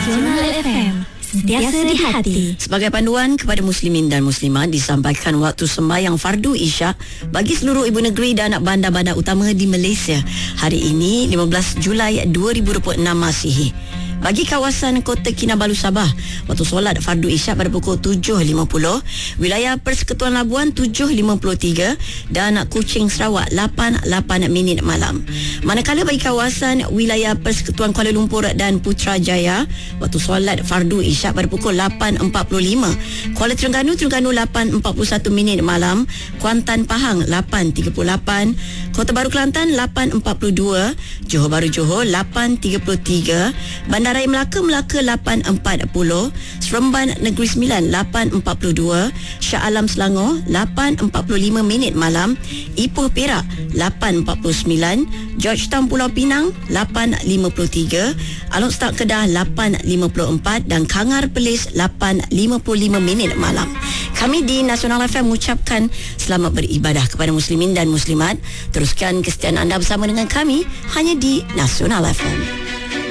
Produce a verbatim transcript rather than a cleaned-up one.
Nasional F M, sentiasa di hati. Sebagai panduan kepada muslimin dan muslimat, disampaikan waktu sembahyang fardu Isyak bagi seluruh ibu negeri dan bandar-bandar utama di Malaysia hari ini lima belas Julai dua ribu dua puluh enam Masihi. Bagi kawasan Kota Kinabalu Sabah, waktu solat fardu Isyak pada pukul tujuh lima puluh, wilayah Persekutuan Labuan tujuh lima puluh tiga dan Kuching Sarawak lapan lapan minit malam. Manakala bagi kawasan wilayah Persekutuan Kuala Lumpur dan Putrajaya, waktu solat fardu Isyak pada pukul lapan empat puluh lima, Kuala Terengganu Terengganu lapan empat puluh satu minit malam, Kuantan Pahang lapan tiga puluh lapan, Kota Baru Kelantan lapan empat puluh dua, Johor Bahru Johor lapan tiga puluh tiga, Bandaraya Melaka Melaka lapan empat puluh, Seremban Negeri Sembilan lapan empat puluh dua, Shah Alam Selangor lapan empat puluh lima minit malam, Ipoh Perak lapan empat puluh sembilan, Georgetown Pulau Pinang lapan lima puluh tiga, Alor Setak Kedah lapan lima puluh empat dan Kangar Perlis lapan lima puluh lima minit malam. Kami di Nasional F M mengucapkan selamat beribadah kepada muslimin dan muslimat. Teruskan kesetiaan anda bersama dengan kami hanya di Nasional F M.